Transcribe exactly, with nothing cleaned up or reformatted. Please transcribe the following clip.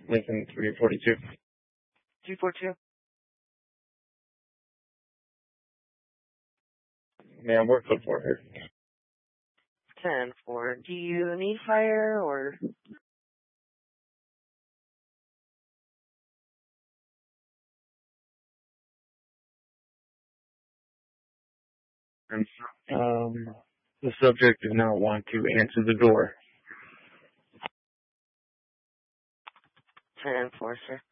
Lincoln three forty-two. two forty-two? Ma'am, we're code four here. ten four. Do you need fire or? Um, the subject does not want to answer the door. ten four, sir.